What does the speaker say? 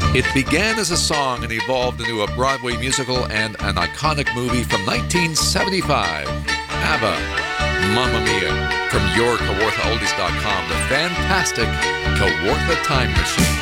It began as a song and evolved into a Broadway musical and an iconic movie from 1975. ABBA, Mamma Mia, from your KawarthaOldies.com, the fantastic Kawartha Time Machine.